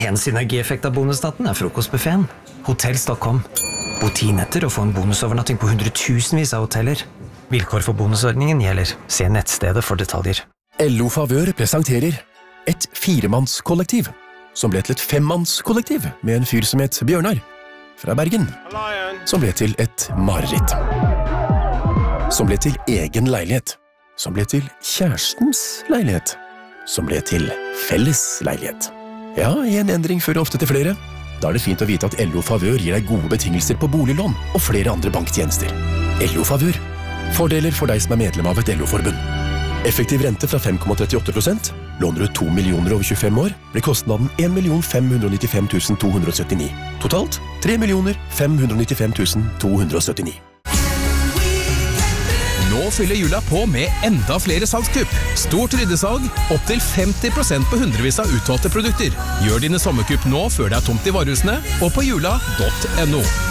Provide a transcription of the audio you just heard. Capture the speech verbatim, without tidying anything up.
En synergieffekt av bonusnatten er frokostbuffeten. Hotell Stockholm. Bo ti netter og få en bonusovernatting på hundretusenvis av hoteller. Vilkår for bonusordningen gjelder. Se nettstedet for detaljer. L O Favør presenterer et firemannskollektiv, som ble til et femmannskollektiv med en fyr som het Bjørnar, fra Bergen, som ble til et mareritt. Som ble til egen leilighet, som ble til kjærestens leilighet, som ble til felles leilighet. Ja, en endring fører ofte til flere. Da er det fint å vite at L O Favør gir deg gode betingelser på boliglån og flere andre banktjenester. L O Favør. Fordeler for deg som er medlem av et L O-forbund. Effektiv rente fra fem komma trettiåtte prosent. Låner du to millioner over tjuefem år, blir kostnaden en million fem hundre nittifem tusen to hundre syttini. Totalt tre millioner fem hundre nittifem tusen to hundre syttini. Nå fyller jula på med enda flere salgskupp. Stort ryddesalg, opp til femti prosent på hundrevis av utvalgte produkter. Gjør dine sommerkupp nå før det er tomt i varehusene, og på jula punktum no.